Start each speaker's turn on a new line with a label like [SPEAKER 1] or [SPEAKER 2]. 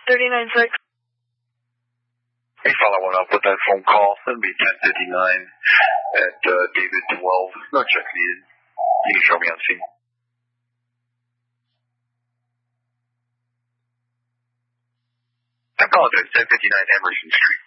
[SPEAKER 1] 39.6.
[SPEAKER 2] Hey, follow one up with that phone call. That'll be 10:59 at David 12. No check needed. You can show me on scene. I'm calling at 10:59 Emerson Street.